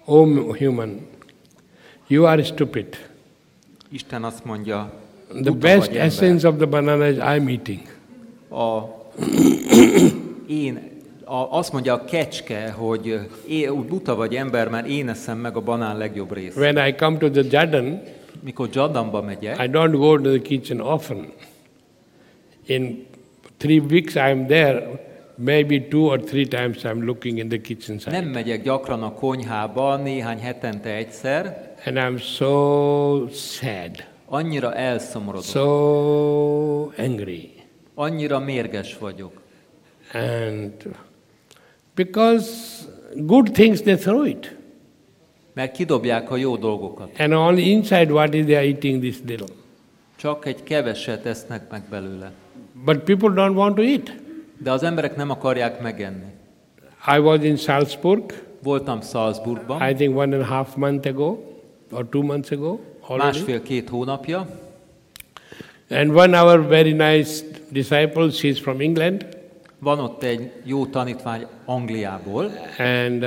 "O human, you are stupid. Isten azt mondja, The buta best vagy ember. essence of the banana is I'm eating." Azt mondja a kecske, hogy buta vagy ember, mert én eszem meg a banán legjobb részt. When I come to the Jordan, Mikor Jordanba megyek, I don't go to the kitchen often. In 3 weeks I'm there, maybe 2 or 3 times I'm looking in the kitchen side. nem megyek gyakran a konyhába, néhány hetente egyszer, And I'm so sad, annyira elszomorodok, so angry. annyira mérges vagyok. And because good things they throw it. Mert kidobják a jó dolgokat. And only inside what is they are eating this little. Csak egy keveset esznek meg belőle. But people don't want to eat. De az emberek nem akarják megenni. I was in Salzburg, Voltam Salzburgban, I think 1.5 months ago or 2 months ago already. 1,5-2 hónapja, And one our very nice disciple, she's from England, van ott egy jó tanítvány Angliából, and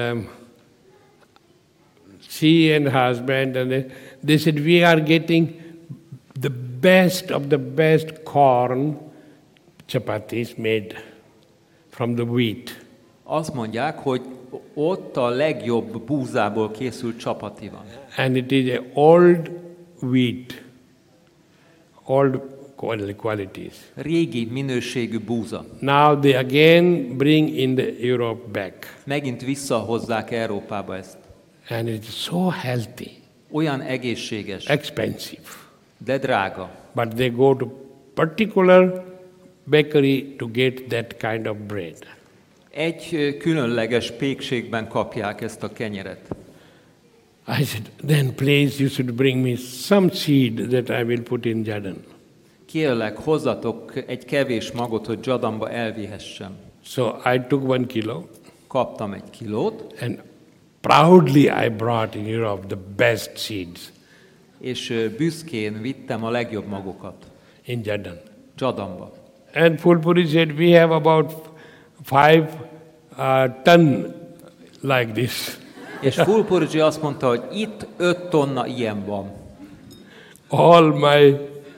she and her husband, and they said, we are getting the best of the best corn chapatis made from the wheat. azt mondják, hogy ott a legjobb búzából készült csapati van. And it is a old wheat, old qualities. Régi minőségű búza. Now they again bring in the Europe back. Megint visszahozzák Európába ezt. And it's so healthy, Olyan egészséges, expensive. de drága. But they go to particular bakery to get that kind of bread. Egy különleges pékségben kapják ezt a kenyeret. I said, then please you should bring me some seed that I will put in Jordan. Kérlek, hozzatok egy kevés magot, hogy Jordanba elvihessem. So I took 1 kilo Kaptam 1 kilót, and proudly I brought in Europe the best seeds és büszkén vittem a legjobb magokat in Jordan. Jordanba. And Fulpuri said, we have about 5 ton like this. És Fulpurgyi azt mondta, hogy itt 5 tonna ilyen van. All my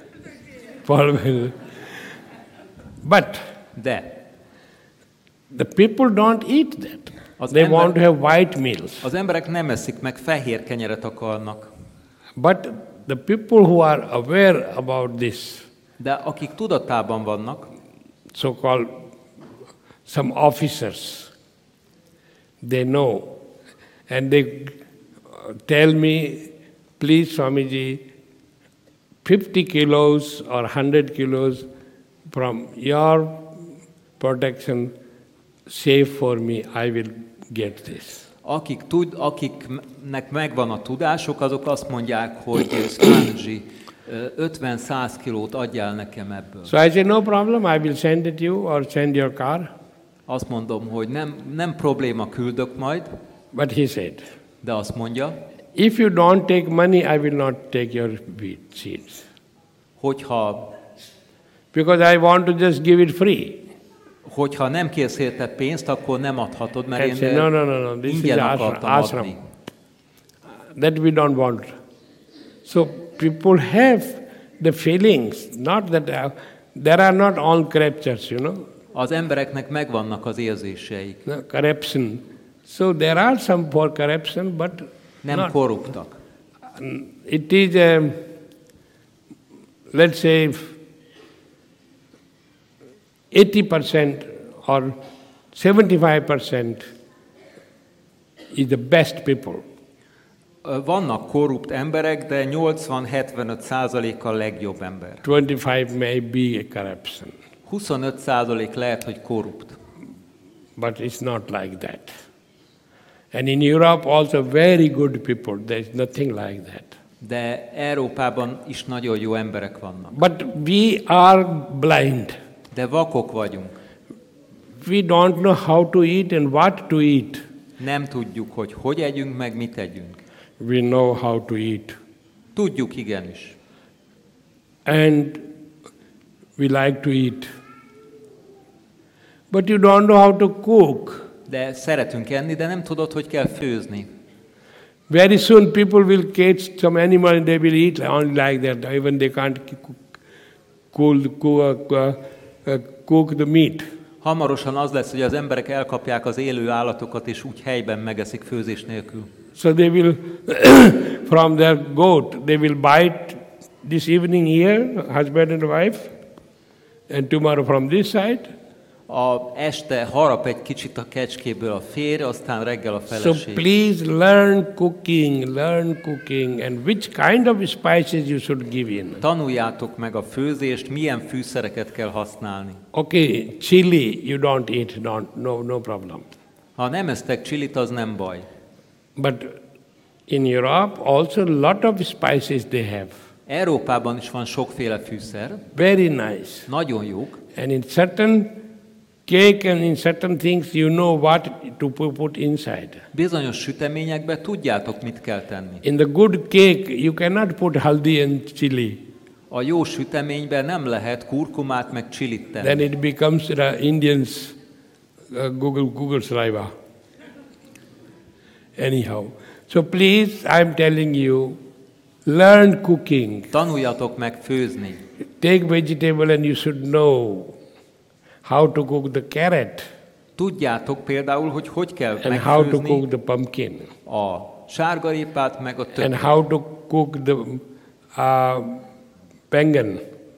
But De the people don't eat that. Az They ember- want to have white meals. az emberek nem eszik meg, fehér kenyeret akarnak. But the people who are aware about this, De akik tudatában vannak, so-called some officers, they know. And they tell me, please Swamiji, 50 kilos or 100 kilos from your protection, save for me, I will get this. akiknek megvan a tudások, azok azt mondják, hogy Swamiji, 50-100 kilót adjál nekem ebből. So I say, no problem, I will send it you or send your car. Azt mondom, hogy nem probléma, küldök majd, But he said, de azt mondja, if you don't take money, I will not take your wheat seeds. Because I want to just give it free. Hogyha nem kérsz érte pénzt, akkor nem adhatod, mert I say, no, this is ingyen akartam ashram. adni. That we don't want. So people have the feelings, not that there are not all corruptions, you know. Az embereknek megvannak az érzéseik. No, corruption. So there are some for corruption, but Nem not. korruptak. It is, let's say, 80% or 75% is the best people. Vannak korrupt emberek, de 80-75% a legjobb ember. 25 may be a corruption, 25% lehet, hogy korrupt. but it's not like that. And in Europe also very good people, there's nothing like that. De Európában is nagyon jó emberek vannak. But we are blind. De vakok vagyunk. We don't know how to eat and what to eat. Nem tudjuk, hogy együnk, meg mit együnk. We know how to eat. Tudjuk igenis. And we like to eat. But you don't know how to cook. De szeretünk enni, de nem tudod, hogy kell főzni. Very soon people will catch some animal and they will eat only like that. Even they can't cook the meat. Hamarosan az lesz, hogy az emberek elkapják az élő állatokat, és úgy helyben megeszik főzés nélkül. So they will, from their goat, they will bite this evening here, husband and wife, and tomorrow from this side. A este harap egy kicsit a kecskéből a férj, aztán reggel a So feleség. please learn cooking, and which kind of spices you should give in. Tanuljátok meg a főzést, milyen fűszereket kell használni. Okay, chili you don't eat, no problem. Ha nem esztek csilit, az nem baj. But in Europe also a lot of spices they have. Európában is van sokféle fűszer, Very nice. nagyon jók, And in certain cake and in certain things you know what to put inside. bizonyos süteményekbe tudjátok, mit kell tenni. In the good cake you cannot put haldi and chili. A jó süteményben nem lehet kurkumát meg csilit tenni. Then it becomes the Indians Google saliva. Anyhow. So please, I'm telling you, learn cooking. Tanuljatok meg főzni. Take vegetable and you should know how to cook the carrot Tudjátok például, hogy kell and how to megfőzni cook the pumpkin a sárgarépát meg a and többit. how to cook the pengen,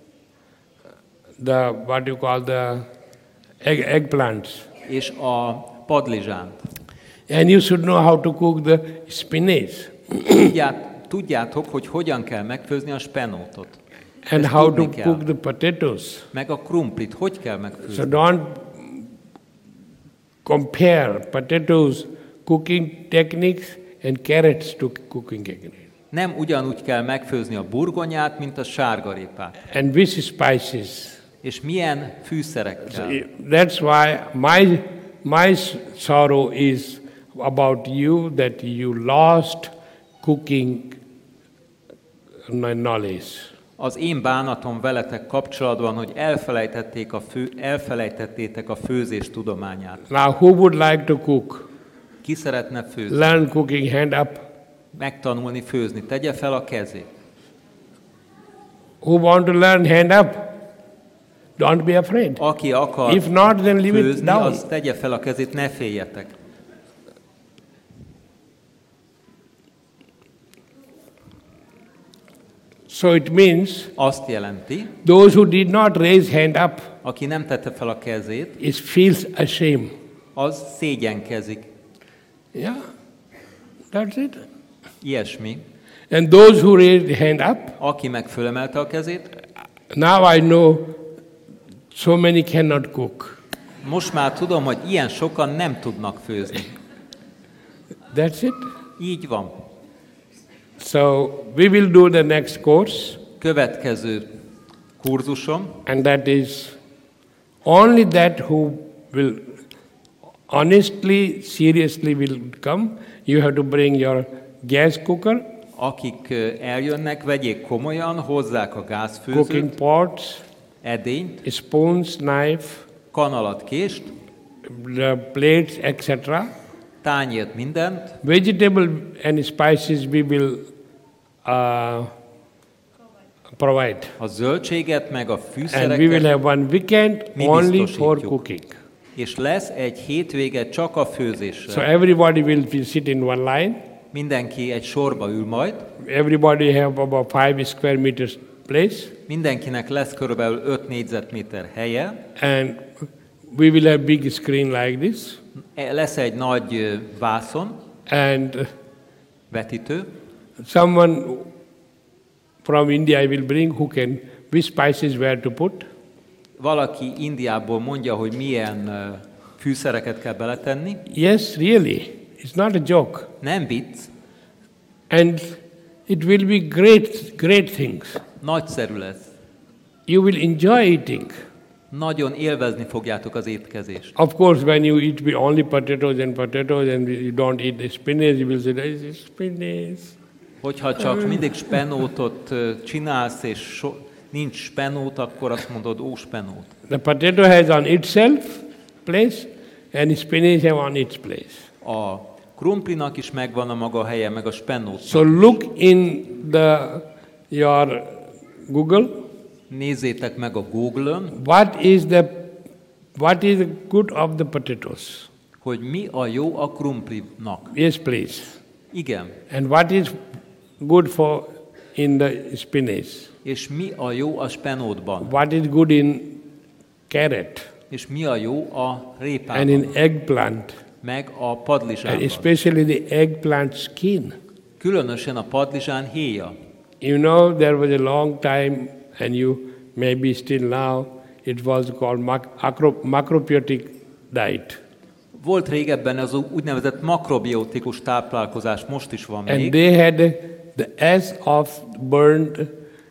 the what you call the eggplants. És a padlizsánt. And you should know how to cook the spinach Tudjátok, hogy hogyan kell megfőzni a spenótot. and Ezt how to tudni kell. cook the potatoes. Meg a krumplit, hogy kell So megfőzni. don't compare potatoes cooking techniques and carrots to cooking techniques. Nem ugyanúgy kell megfőzni a burgonyát, mint a sárgarépát. And which spices. És milyen fűszerekkel. That's why my sorrow is about you, that you lost cooking knowledge. Az én bánatom veletek kapcsolatban, hogy elfelejtettétek a főzés tudományát. Now who would like to cook? Ki szeretne főzni? Learn cooking, hand up. Megtanulni főzni. Tegye fel a kezét. Who want to learn, hand up. Don't be afraid. Aki akar If not, then leave it főzni, down. az tegye fel a kezét, ne féljetek. So it means Azt jelenti, those who did not raise hand up aki nem tette fel a kezét, is feels ashamed. az szégyenkezik. Yeah, that's it. Ilyesmi. And those who raised hand up, Aki meg fölemelte a kezét, now I know so many cannot cook. most már tudom, hogy ilyen sokan nem tudnak főzni. That's it. Így van. So we will do the next course, Következő kurzusom, and that is only that who will honestly, seriously will come. You have to bring your gas cooker, akik eljönnek, vegyék komolyan, hozzák a cooking gázfőzőt, pots, edényt, spoons, knife, kanalat, kést, the plates, etc. tányért, mindent, Vegetable and spices we will provide. a zöldséget, meg a And we will fűszereket, have one weekend Mi only for biztosítjuk. cooking. és lesz egy hétvége csak a So főzésre. everybody will sit in one line. Mindenki egy sorba ül majd, Everybody have about 5 square meters place. mindenkinek lesz körülbelül 5 négyzetméter helye, And we will have big screen like this. lesz egy nagy vászon, And vetítő, someone from India I will bring who can, which spices where to put. valaki Indiából mondja, hogy milyen fűszereket kell beletenni. Yes, really. It's not a joke. Nem vicc, And it will be great things. nagyszerű lesz. You will enjoy eating. Nagyon élvezni fogjátok az étkezést. Of course, when you eat only potatoes and you don't eat the spinach, you will say, "There is spinach." Hogyha csak mindig spenótot csinálsz, és nincs spenót, akkor azt mondod, ó, spenót. The potato has on itself place, and spinach have on its place. A krumplinak is megvan a maga helye, meg a spennótnak. So look in your Google. Nézzétek meg a Google-ön, What is the good of the potatoes? hogy mi a jó a krumplinak. Yes, please. Igen. And what is good for in the spinach? És mi a jó a spenótban? What is good in carrot És mi a jó a and répában? in eggplant? Meg a And padlizsánban. especially the eggplant skin. Különösen a padlizsán héja. You know, there was a long time, and you maybe still now, it was called macrobiotic diet. Volt régebben az úgynevezett makrobiotikus táplálkozás, most is van And még. they had the S of burned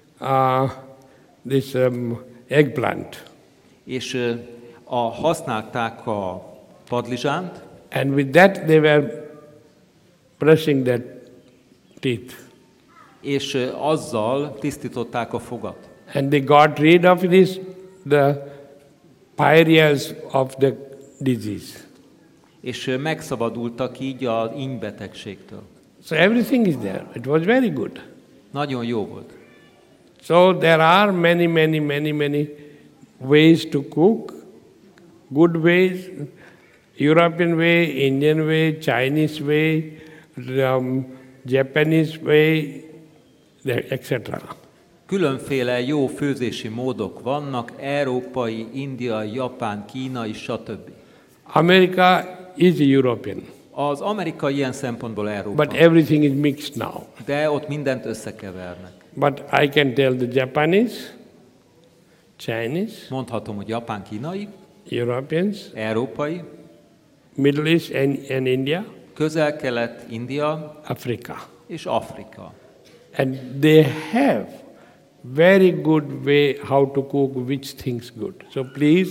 this eggplant. És használták a padlizsánt, And with that they were brushing their teeth. és azzal tisztították a fogat. And they got rid of the pariahs of the disease. És megszabadultak így az ínbetegségtől. So everything is there. It was very good. Nagyon jó volt. So there are many ways to cook. Good ways, European way, Indian way, Chinese way, Japanese way, etc. Különféle jó főzési módok vannak, európai, indiai, japán, kínai, stb. America is European, Az amerikai ilyen szempontból Európa, but everything is mixed now. de ott mindent összekevernek. But I can tell the Japanese, Chinese, Mondhatom, hogy japán, kínai, Europeans, európai, Middle East and India, Közel-Kelet, India Africa. és Afrika. And they have very good way how to cook which things good. So please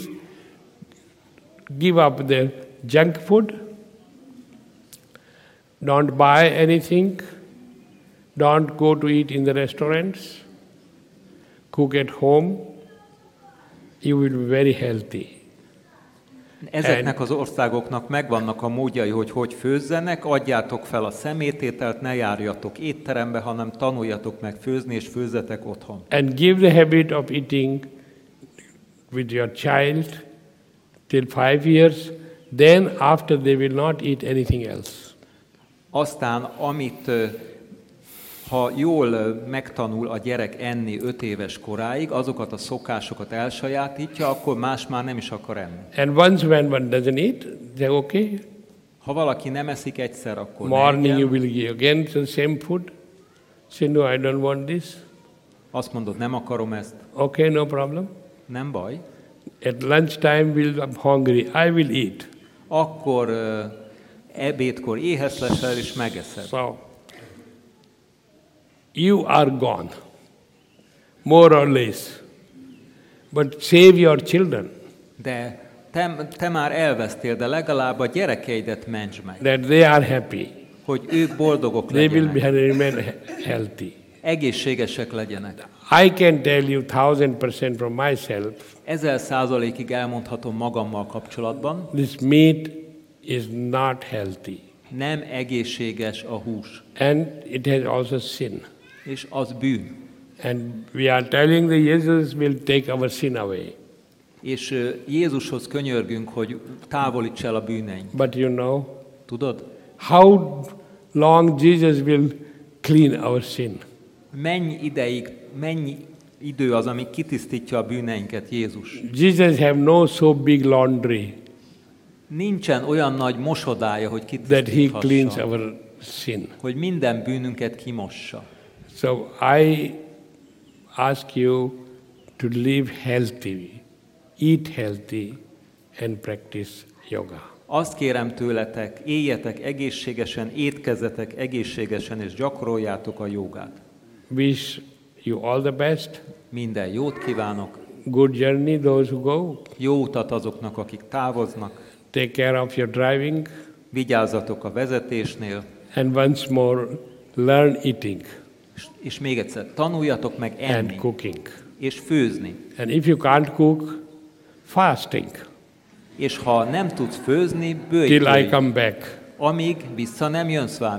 give up the junk food. Don't buy anything. Don't go to eat in the restaurants. Cook at home. You will be very healthy. Ezeknek az országoknak megvannak a módjai, hogy főzzenek, adjátok fel a szemétételt, ne járjatok étterembe, hanem tanuljatok meg főzni, és főzzetek otthon. And give the habit of eating with your child till 5 years. Then after they will not eat anything else. Aztán, ha jól megtanul a gyerek enni 5 éves koráig, azokat a szokásokat elsajátítja, akkor más már nem is akar enni. And once when one doesn't eat, they okay. Ha valaki nem eszik egyszer, akkor ne Morning egyen. you will give again the same food. Say, no, I don't want this. Azt mondod, nem akarom ezt. Okay, no problem. Nem baj. At lunchtime, I'm hungry. I will eat. Akkor ebédkor éhes leszel, és megeszed. So, you are gone, more or less. But save your children, De te már elvesztél, de legalább a gyerekeidet mentsd meg, that they are happy. hogy ők boldogok They will legyenek, remain healthy. egészségesek legyenek. I can tell you 1000% from myself, 1000%-ig elmondhatom magammal kapcsolatban, this meat is not healthy. nem egészséges a hús, And it has also sin. és az bűn. And we are telling that Jesus will take our sin away. És Jézushoz könyörgünk, hogy távolíts el a bűneink. But you know, Tudod? how long Jesus will clean our sin? Mennyi idő az, ami kitisztítja a bűneinket, Jézus? Jesus have no so big laundry Nincsen olyan nagy mosodája, hogy that he cleans kitisztíthassa, our sin. hogy minden bűnünket kimossa. So I ask you to live healthy, eat healthy, and practice yoga. Azt kérem tőletek, éljetek egészségesen, étkezzetek egészségesen, és gyakoroljátok a jogát. Wish you all the best. Minden jót kívánok, Good journey, those who go. jó utat azoknak, akik távoznak, Take care of your driving. vigyázzatok a vezetésnél, And once more, learn eating és még egyszer, tanuljatok meg and enni, cooking. és főzni. And if you can't cook, fasting És ha nem tudsz főzni, till I bőjtölj, come back. amíg vissza nem jön, Swami.